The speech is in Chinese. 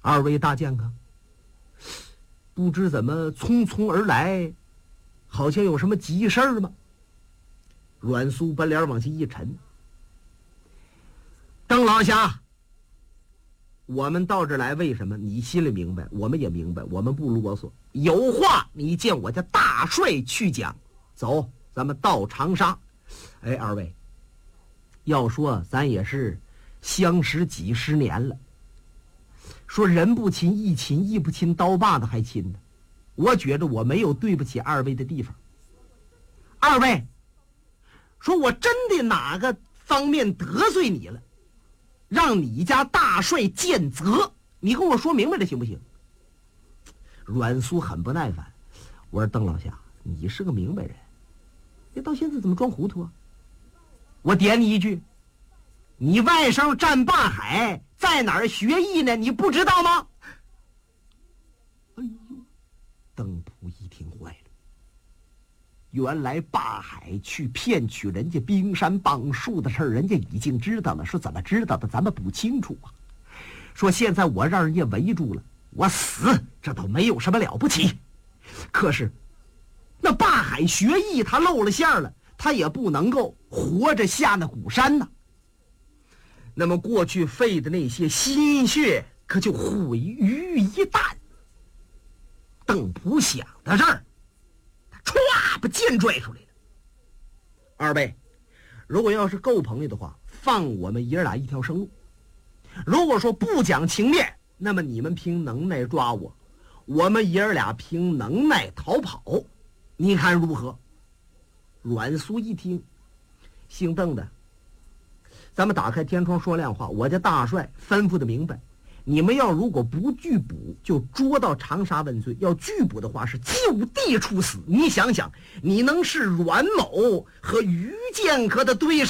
二位大将啊，不知怎么匆匆而来，好像有什么急事儿吗？阮苏把脸往下一沉。邓老侠，我们到这来为什么？你心里明白，我们也明白，我们不啰嗦。有话你见我家大帅去讲。走，咱们到长沙。哎，二位，要说咱也是相识几十年了，说人不亲义亲，义不亲刀把子还亲呢。我觉得我没有对不起二位的地方。二位，说我真的哪个方面得罪你了，让你家大帅见责，你跟我说明白了行不行？阮苏很不耐烦，我说邓老侠，你是个明白人，你到现在怎么装糊涂啊？我点你一句，你外甥战霸海在哪儿学艺呢？你不知道吗？哎呦，邓普一听坏了，原来霸海去骗取人家冰山棒术的事儿，人家已经知道了。说怎么知道的，咱们不清楚啊。说现在我让人家围住了，我死这都没有什么了不起。可是那霸海学艺，他露了馅了，他也不能够活着下那鼓山呐。那么过去费的那些心血可就毁于一旦。邓普想到这儿，他歘把剑拽出来了。二位，如果要是够朋友的话，放我们爷俩一条生路。如果说不讲情面，那么你们凭能耐抓我，我们爷俩凭能耐逃跑，你看如何？阮苏一听，姓邓的，咱们打开天窗说亮话，我家大帅吩咐的明白，你们要如果不拒捕，就捉到长沙问罪；要拒捕的话，是就地处死。你想想，你能是阮某和于剑客的对手？